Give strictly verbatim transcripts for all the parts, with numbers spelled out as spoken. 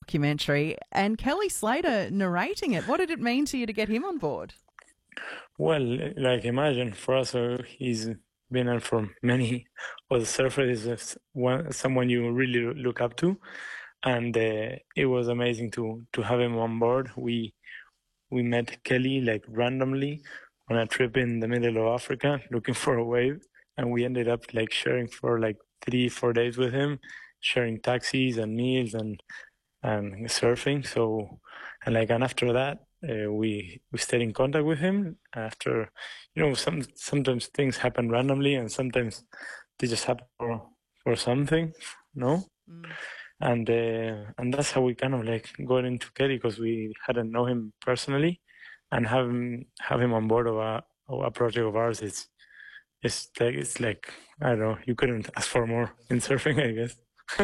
documentary, and Kelly Slater narrating it. What did it mean to you to get him on board? Well, like imagine for us, uh, he's been on for many other surfers, is one someone you really look up to, and uh, it was amazing to to have him on board. We we met Kelly like randomly on a trip in the middle of Africa looking for a wave, and we ended up like sharing for like three four days with him, sharing taxis and meals and and surfing. So and like and after that. Uh, we we stayed in contact with him after, you know, some sometimes things happen randomly and sometimes they just happen for, for something, no? Mm. And uh, and that's how we kind of like got into Kelly, because we hadn't known him personally, and have him have him on board of a of a project of ours. It's it's like it's like I don't know, you couldn't ask for more in surfing, I guess.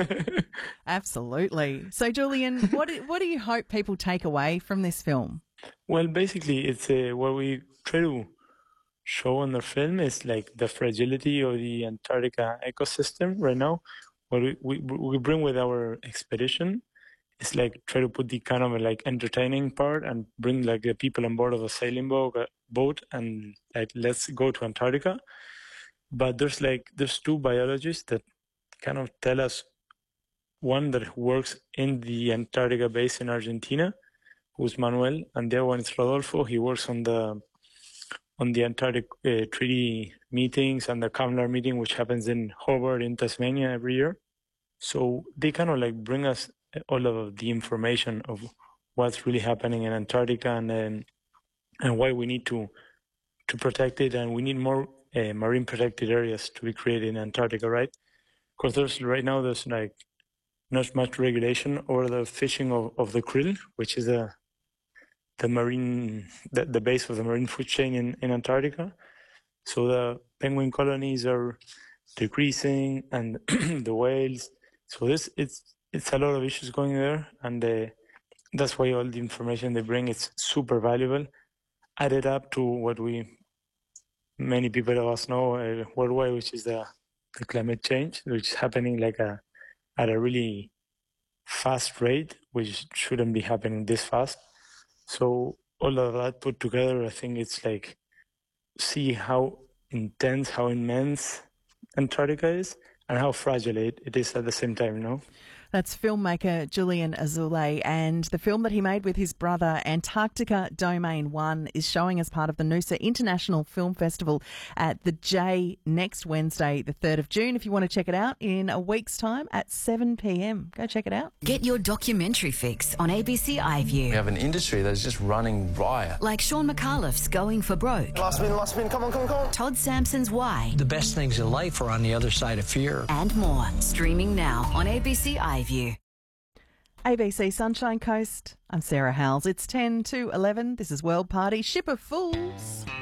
Absolutely. So, Julian, what do, what do you hope people take away from this film? Well, basically, it's uh, what we try to show on the film is like the fragility of the Antarctica ecosystem right now. What we, we, we bring with our expedition is like try to put the kind of like entertaining part and bring like the people on board of a sailing boat, boat and like let's go to Antarctica. But there's like there's two biologists that kind of tell us. One that works in the Antarctica base in Argentina, who's Manuel, and the other one is Rodolfo. He works on the on the Antarctic uh, Treaty meetings and the Kevlar meeting, which happens in Hobart in Tasmania every year. So they kind of like bring us all of the information of what's really happening in Antarctica and and, and why we need to to protect it, and we need more uh, marine protected areas to be created in Antarctica, right? Because there's right now there's like not much regulation over the fishing of, of the krill, which is a the marine the, the base of the marine food chain in, in Antarctica. So the penguin colonies are decreasing, and the whales. So this it's it's a lot of issues going there, and uh, that's why all the information they bring is super valuable. Added up to what we many people of us know uh, worldwide, which is the the climate change, which is happening like a at a really fast rate, which shouldn't be happening this fast. So all of that put together, I think it's like, see how intense, how immense Antarctica is, and how fragile it, it is at the same time, you know? That's filmmaker Julian Azoulay, and the film that he made with his brother, Antarctica Domain One, is showing as part of the Noosa International Film Festival at the J next Wednesday, the third of June. If you want to check it out in a week's time at seven p.m, go check it out. Get your documentary fix on A B C iView. We have an industry that's just running riot. Like Sean McAuliffe's Going for Broke. Last spin, last spin, come on, come on, come on. Todd Sampson's Why. The best things in life are on the other side of fear. And more. Streaming now on A B C iView. A B C Sunshine Coast. I'm Sarah Howells. It's ten to eleven. This is World Party. Ship of Fools.